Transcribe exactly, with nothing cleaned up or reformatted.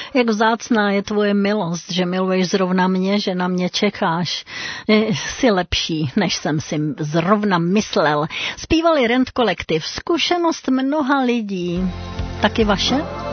Jak vzácná je tvoje milost, že miluješ zrovna mě, že na mě čekáš. Jsi lepší, než jsem si zrovna myslel. Zpívali Rent kolektiv. Zkušenost mnoha lidí. Taky vaše?